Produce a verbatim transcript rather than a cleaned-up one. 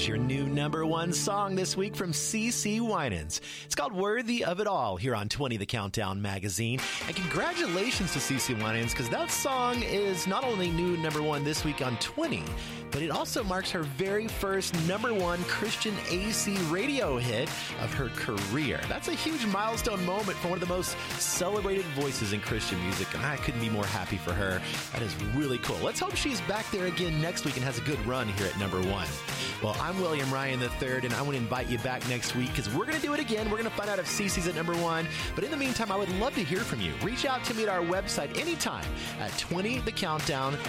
Here's your new number one song this week from CeCe Winans. It's called Worthy of It All here on twenty The Countdown magazine. And congratulations to CeCe Winans, because that song is not only new number one this week on twenty, but it also marks her very first number one Christian A C radio hit of her career. That's a huge milestone moment for one of the most celebrated voices in Christian music, and I couldn't be more happy for her. That is really cool. Let's hope she's back there again next week and has a good run here at number one. Well, I'm William Ryan the third, and I want to invite you back next week because we're going to do it again. We're going to find out if CeCe's at number one. But in the meantime, I would love to hear from you. Reach out to me at our website anytime at twenty the countdown